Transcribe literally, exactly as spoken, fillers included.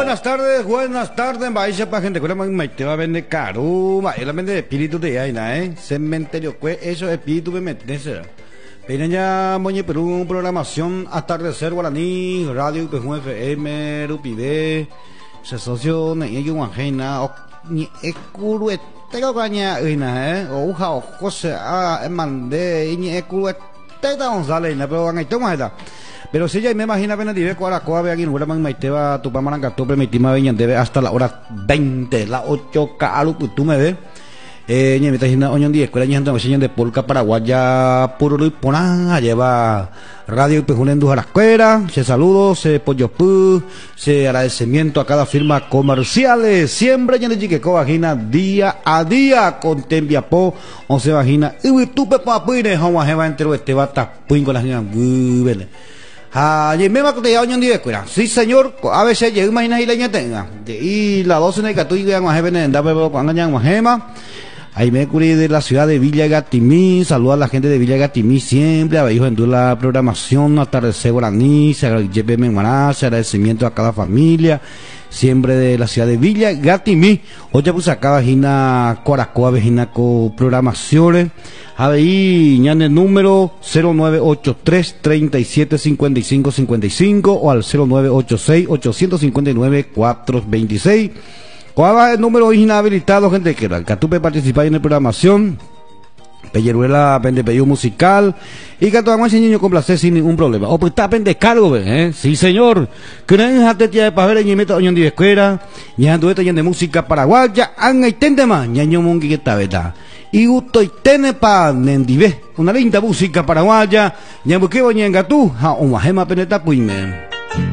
buenas tardes, buenas tardes, vaya para gente, cuela maite va a vender caro, va, la vende de espíritu de aina, eh, cementerio, pues eso espíritu me mete, pero ya moñe Perú, programación atardecer guaraní, radio P F M, Rupide, se socio ne y guanjena, ni escuro tengo caña ina, eh, o uja o cosa, ah, mande, ni escuro teta González, pero van a tomar pero si ya me imagino apenas diré cuál la ve aquí en Huela Maiteva, tu pamaranga, tu permitima veñan debe hasta la hora veinte, la ocho calu que tú me ves. Eh, ñe me está diciendo oñón diez, escuela ñe gente de Polca Paraguaya, puro Luis Ponán, lleva radio y pejunen a la escuela, se saludos, se pollo pu, se agradecimiento a cada firma comerciales, siempre ñe de chiqueco vagina día a día, con tembiapo, once vagina, y tu pepa puine, homa jeva entero este bata puin con las niñas, vele. Ah, y me va a contar un día de sí señor, a veces llega imagina y leña tenga, y la doce de que tú y más jefe en dar pero cuando ya más gema, ahí me curé de la ciudad de Villa Gatimí, saluda a la gente de Villa Gatimí siempre, a hijo en la programación, atardecer guaraní, se agradecimiento a cada familia, siempre de la ciudad de Villa Gatimí, hoy ya puse acá vagina Coracoa, vagina con programaciones, ahí ya en el número cero nueve ocho tres, treinta y siete, cincuenta y cinco, cincuenta y cinco o al cero nueve ocho seis, ochocientos cincuenta y nueve, cuatrocientos veintiséis. ¿Cuál va el número inhabilitado, gente? Que el Catupe participa en la programación. Pelleruela vende pedido musical. Y que todo ese niño complacer sin ningún problema. O pues está pende cargo, ¿eh? Sí, señor. Creen jate tía de pavera y meta oñón de escuela. Y ando esto de música paraguaya. Anga y tende más. Ñaño mongi que está beta. Y gusto y tene pa nendive. Una linda música paraguaya. Ñambuque boñenga tú. Ja, un majema peneta puime.